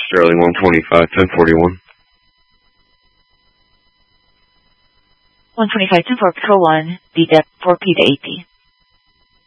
Sterling 125, 1041. 125, 10-4, Patrol 1, DDEP 4P to 80.